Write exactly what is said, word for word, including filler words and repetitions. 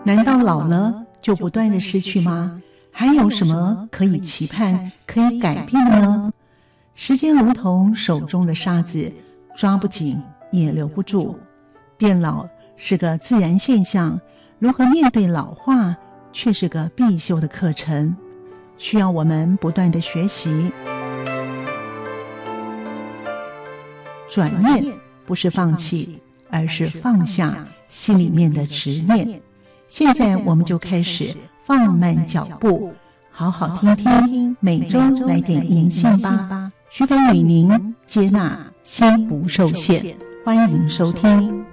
难道老了就不断的失去吗？还有什么可以期盼、可以改变的呢？时间如同手中的沙子，抓不紧也留不住。变老是个自然现象，如何面对老化却是个必修的课程，需要我们不断的学习。转念不是放弃，而是放下心里面的执念。现在我们就开始放慢脚步，好好听听每周来点银杏吧。徐凡与您接纳心不受限，欢迎收听。